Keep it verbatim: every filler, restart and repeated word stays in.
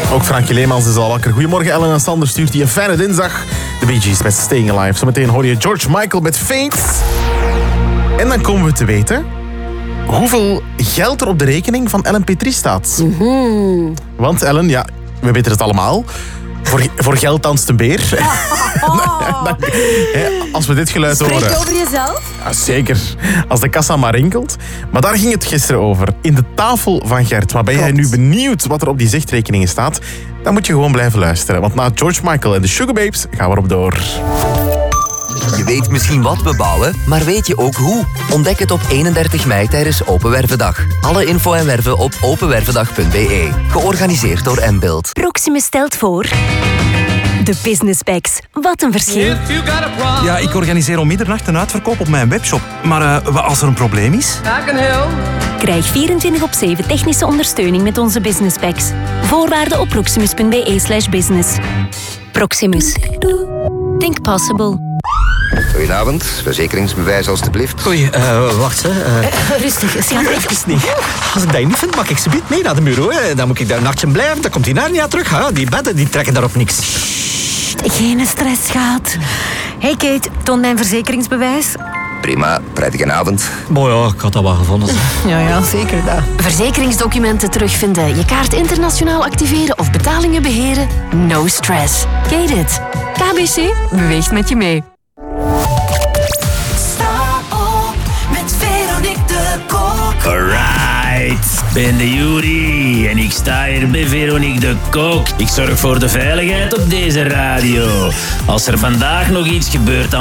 Ook Frankie Leemans is al wakker. Goedemorgen, Ellen en Sander stuurt die een fijne dinsdag. De Bee Gees met Staying Alive. Zometeen hoor je George Michael met Faith. En dan komen we te weten hoeveel geld er op de rekening van Ellen Petrie staat. Mm-hmm. Want Ellen, ja, we weten het allemaal. Voor, voor geld danst een beer. Oh. Dan, hè, als we dit geluid Spreek horen... je over jezelf? Ja, zeker. Als de kassa maar rinkelt. Maar daar ging het gisteren over. In de tafel van Gert. Maar ben jij nu benieuwd wat er op die zichtrekeningen staat? Dan moet je gewoon blijven luisteren. Want na George Michael en de Sugar Babes gaan we erop door. Je weet misschien wat we bouwen, maar weet je ook hoe? Ontdek het op eenendertig mei tijdens Open Wervendag. Alle info en werven op openwervendag punt b e. Georganiseerd door M-Build. Proximus stelt voor... De Business Bags. Wat een verschil. Ja, ik organiseer om middernacht een uitverkoop op mijn webshop. Maar uh, wat als er een probleem is? Krijg vierentwintig op zeven technische ondersteuning met onze Business Bags. Voorwaarden op proximus punt b e slash business. Proximus. Think possible. Goedenavond, verzekeringsbewijs alstublieft. Oei, uh, wacht hè. Uh, Uh, rustig, schat. even niet. Als ik dat niet vind, mag ik ze mee naar de bureau. Hè. Dan moet ik daar een nachtje blijven, dan komt hij naar niet terug. Hè. Die bedden die trekken daarop niks. Geen stress, schat. Hey Kate, toon mijn verzekeringsbewijs. Prima, prettige avond. Boy, ja, ik had dat wel gevonden. Ja, ja, zeker dat. Verzekeringsdocumenten terugvinden, je kaart internationaal activeren of betalingen beheren? No stress. Get it. K B C beweegt met je mee. Alright, ben de Jury en ik sta hier bij Veronique de Kok. Ik zorg voor de veiligheid op deze radio. Als er vandaag nog iets gebeurt, dan